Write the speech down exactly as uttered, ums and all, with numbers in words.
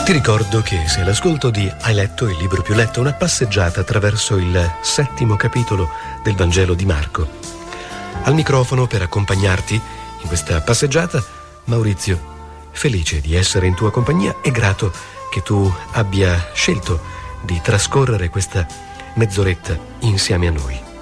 Ti ricordo che sei all'ascolto di Hai letto il libro più letto, una passeggiata attraverso il settimo capitolo del Vangelo di Marco. Al microfono per accompagnarti in questa passeggiata, Maurizio, felice di essere in tua compagnia e grato che tu abbia scelto di trascorrere questa mezz'oretta insieme a noi.